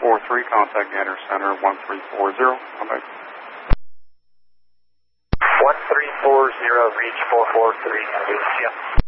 443, contact Gander Center 1340. Come back. 1340, reach 443, Gander. Yeah.